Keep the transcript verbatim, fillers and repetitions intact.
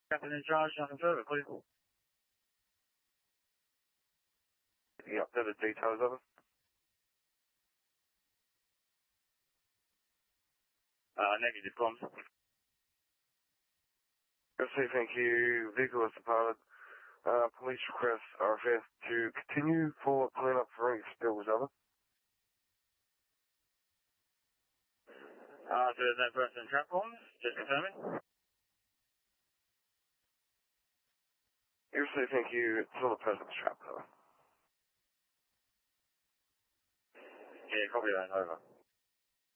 Captain in charge, nothing further, please. Yeah, the details of it. Uh, negative comms. Okay, thank you. Vehicle is departed. Uh, police request R F F to continue for cleanup for any spills of it. Uh, so there's no person in trap forms, just confirming. Yes, thank you. It's not a person's trap, though. Yeah, copy that, over.